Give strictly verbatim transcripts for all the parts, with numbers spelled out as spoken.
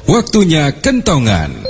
Waktunya kentongan.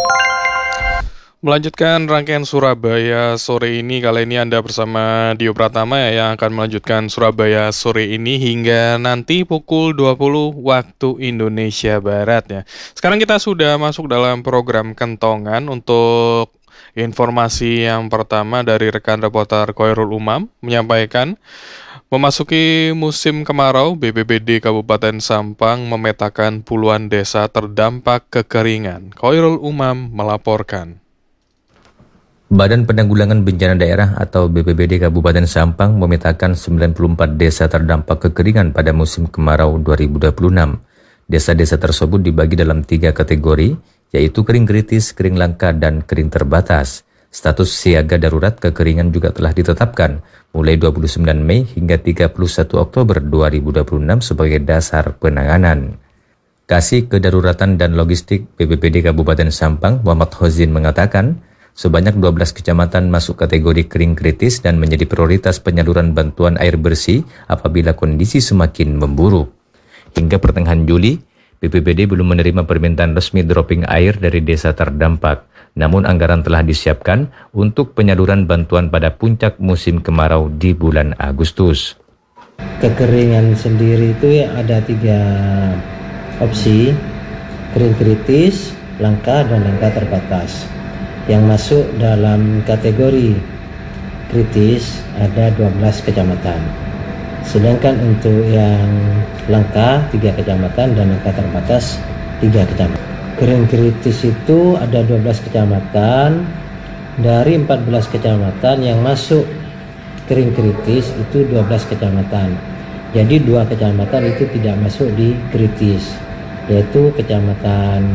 Melanjutkan rangkaian Surabaya sore ini, kali ini Anda bersama Dio Pratama ya, yang akan melanjutkan Surabaya sore ini hingga nanti pukul dua puluh waktu Indonesia Barat ya. Sekarang kita sudah masuk dalam program kentongan. Untuk informasi yang pertama dari rekan reporter Khairul Umam menyampaikan, memasuki musim kemarau, B P B D Kabupaten Sampang memetakan puluhan desa terdampak kekeringan. Khairul Umam melaporkan. Badan Penanggulangan Bencana Daerah atau B P B D Kabupaten Sampang memetakan sembilan puluh empat desa terdampak kekeringan pada musim kemarau dua ribu dua puluh enam. Desa-desa tersebut dibagi dalam tiga kategori, yaitu kering kritis, kering langka, dan kering terbatas. Status siaga darurat kekeringan juga telah ditetapkan mulai dua puluh sembilan Mei hingga tiga puluh satu Oktober dua ribu dua puluh enam sebagai dasar penanganan. Kasih Kedaruratan dan Logistik B P B D Kabupaten Sampang, Muhammad Hozin mengatakan, sebanyak dua belas kecamatan masuk kategori kering kritis dan menjadi prioritas penyaluran bantuan air bersih apabila kondisi semakin memburuk. Hingga pertengahan Juli, B P B D belum menerima permintaan resmi dropping air dari desa terdampak. Namun anggaran telah disiapkan untuk penyaluran bantuan pada puncak musim kemarau di bulan Agustus. Kekeringan sendiri itu ada tiga opsi, kering kritis, langka, dan langka terbatas. Yang masuk dalam kategori kritis ada dua belas kecamatan. Sedangkan untuk yang langka tiga kecamatan dan langka terbatas tiga kecamatan. Kering kritis itu ada dua belas kecamatan. Dari empat belas kecamatan yang masuk kering kritis itu dua belas kecamatan. Jadi dua kecamatan itu tidak masuk di kritis, yaitu kecamatan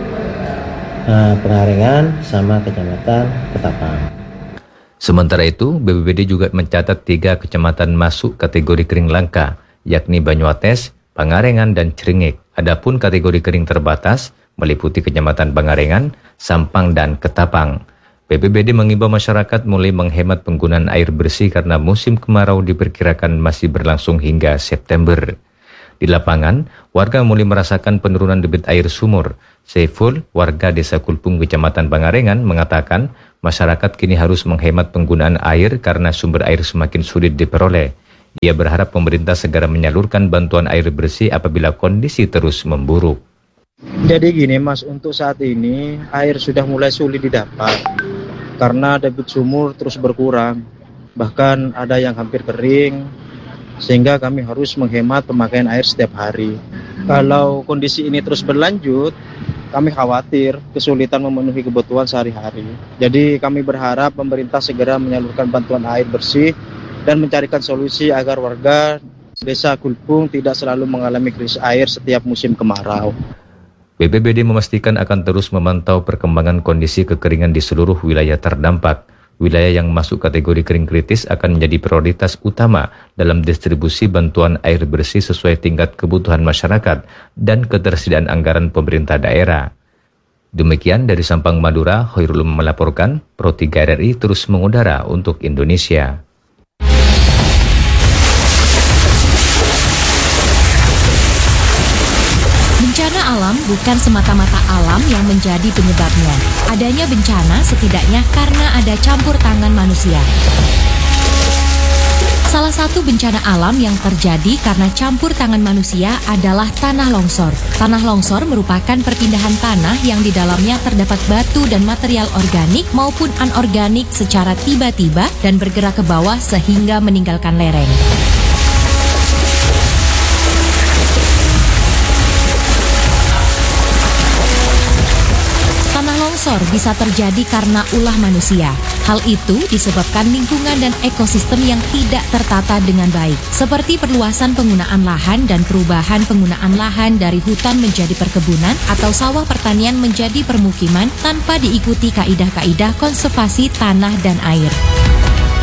uh, Pengarengan sama kecamatan Ketapang. Sementara itu, B P B D juga mencatat tiga kecamatan masuk kategori kering langka, yakni Banyuates, Pangarengan, dan Cringek. Adapun kategori kering terbatas meliputi kecamatan Pangarengan, Sampang, dan Ketapang. B P B D mengimbau masyarakat mulai menghemat penggunaan air bersih karena musim kemarau diperkirakan masih berlangsung hingga September. Di lapangan, warga mulai merasakan penurunan debit air sumur. Saiful, warga Desa Kulpung, Kecamatan Pangarengan, mengatakan masyarakat kini harus menghemat penggunaan air karena sumber air semakin sulit diperoleh. Ia berharap pemerintah segera menyalurkan bantuan air bersih apabila kondisi terus memburuk. Jadi gini Mas, untuk saat ini air sudah mulai sulit didapat karena debit sumur terus berkurang. Bahkan ada yang hampir kering, sehingga kami harus menghemat pemakaian air setiap hari. Kalau kondisi ini terus berlanjut, kami khawatir kesulitan memenuhi kebutuhan sehari-hari. Jadi kami berharap pemerintah segera menyalurkan bantuan air bersih dan mencarikan solusi agar warga Desa Kulpung tidak selalu mengalami krisis air setiap musim kemarau. B P B D memastikan akan terus memantau perkembangan kondisi kekeringan di seluruh wilayah terdampak. Wilayah yang masuk kategori kering kritis akan menjadi prioritas utama dalam distribusi bantuan air bersih sesuai tingkat kebutuhan masyarakat dan ketersediaan anggaran pemerintah daerah. Demikian dari Sampang, Madura, Khairul Umam melaporkan, Pro tiga R R I terus mengudara untuk Indonesia. Bencana alam bukan semata-mata alam yang menjadi penyebabnya. Adanya bencana setidaknya karena ada campur tangan manusia. Salah satu bencana alam yang terjadi karena campur tangan manusia adalah tanah longsor. Tanah longsor merupakan perpindahan tanah yang di dalamnya terdapat batu dan material organik maupun anorganik secara tiba-tiba dan bergerak ke bawah sehingga meninggalkan lereng. Longsor bisa terjadi karena ulah manusia. Hal itu disebabkan lingkungan dan ekosistem yang tidak tertata dengan baik, seperti perluasan penggunaan lahan dan perubahan penggunaan lahan dari hutan menjadi perkebunan atau sawah pertanian menjadi permukiman tanpa diikuti kaidah-kaidah konservasi tanah dan air.